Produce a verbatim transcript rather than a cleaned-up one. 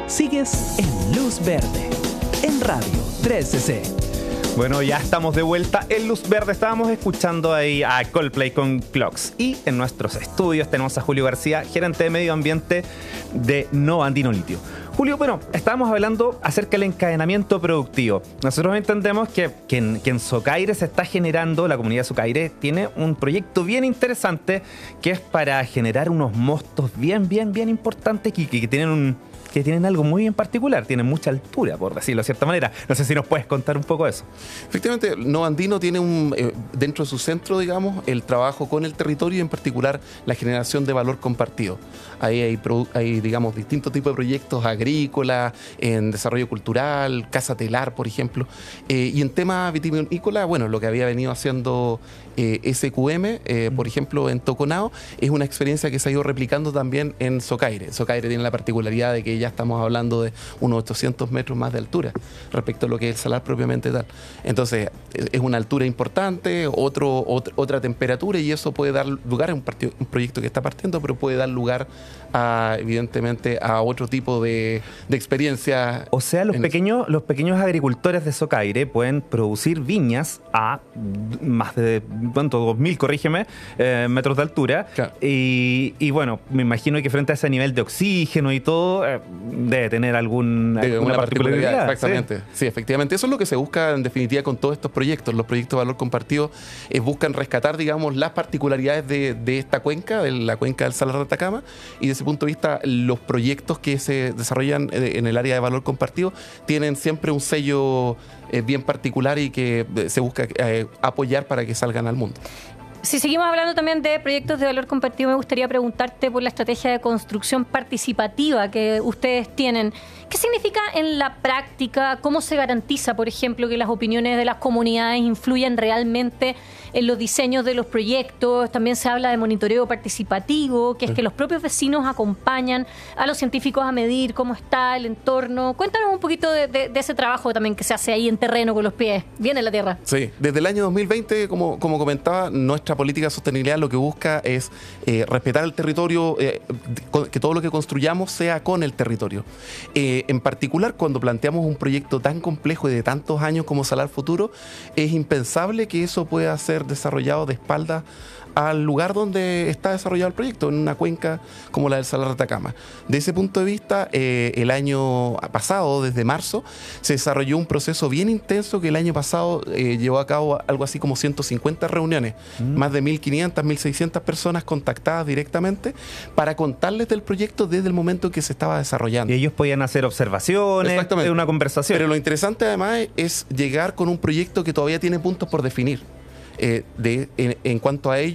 Sigues en Luz Verde, en Radio tres C C. Bueno, ya estamos de vuelta en Luz Verde. Estábamos escuchando ahí a Coldplay con Clocks. Y en nuestros estudios tenemos a Julio García, gerente de medio ambiente de No Andino Litio. Julio, bueno, estábamos hablando acerca del encadenamiento productivo. Nosotros entendemos que, que, en, que en Socaire se está generando, la comunidad de Socaire tiene un proyecto bien interesante que es para generar unos mostos bien, bien, bien importantes que, que, que tienen un... que tienen algo muy en particular, tienen mucha altura, por decirlo de cierta manera. No sé si nos puedes contar un poco de eso. Efectivamente, No Andino tiene un, eh, dentro de su centro, digamos, el trabajo con el territorio y en particular la generación de valor compartido. Ahí hay, hay digamos, distintos tipos de proyectos agrícolas, en desarrollo cultural, casa telar, por ejemplo. Eh, y en tema vitivinícola, bueno, lo que había venido haciendo eh, S Q M, eh, por ejemplo, en Toconao, es una experiencia que se ha ido replicando también en Socaire. Socaire tiene la particularidad de que ya estamos hablando de unos ochocientos metros más de altura respecto a lo que es el salar propiamente tal. Entonces, es una altura importante, otro, otra, otra temperatura, y eso puede dar lugar a un, partido, un proyecto que está partiendo, pero puede dar lugar a, evidentemente, a otro tipo de, de experiencia. O sea, los pequeños, los pequeños agricultores de Socaire pueden producir viñas a más de, ¿cuánto? dos mil, corrígeme, eh, metros de altura. Claro. Y, y bueno, me imagino que frente a ese nivel de oxígeno y todo, eh, debe tener algún, de alguna particularidad. particularidad. Exactamente. ¿Sí? sí, efectivamente. Eso es lo que se busca en definitiva con todos estos proyectos. Los proyectos de valor compartido eh, buscan rescatar, digamos, las particularidades de, de esta cuenca, de la cuenca del Salar de Atacama, y desde ese punto de vista, los proyectos que se desarrollan en el área de valor compartido tienen siempre un sello eh, bien particular y que se busca eh, apoyar para que salgan al mundo. Si seguimos hablando también de proyectos de valor compartido, me gustaría preguntarte por la estrategia de construcción participativa que ustedes tienen. ¿Qué significa en la práctica? ¿Cómo se garantiza, por ejemplo, que las opiniones de las comunidades influyen realmente en los diseños de los proyectos? También se habla de monitoreo participativo, que es que los propios vecinos acompañan a los científicos a medir cómo está el entorno. Cuéntanos un poquito de, de, de ese trabajo también que se hace ahí en terreno con los pies, bien en la tierra. Sí, desde el año dos mil veinte, como, como comentaba, nuestra política de sostenibilidad lo que busca es eh, respetar el territorio, eh, que todo lo que construyamos sea con el territorio. Eh, en particular, cuando planteamos un proyecto tan complejo y de tantos años como Salar Futuro, es impensable que eso pueda ser desarrollado de espaldas al lugar donde está desarrollado el proyecto, en una cuenca como la del Salar de Atacama. De ese punto de vista, eh, el año pasado, desde marzo, se desarrolló un proceso bien intenso que el año pasado eh, llevó a cabo algo así como ciento cincuenta reuniones, mm. más de mil quinientas, mil seiscientas personas contactadas directamente para contarles del proyecto desde el momento en que se estaba desarrollando. Y ellos podían hacer observaciones, una conversación. Pero lo interesante además es llegar con un proyecto que todavía tiene puntos por definir. Eh, de, en, en cuanto a ello,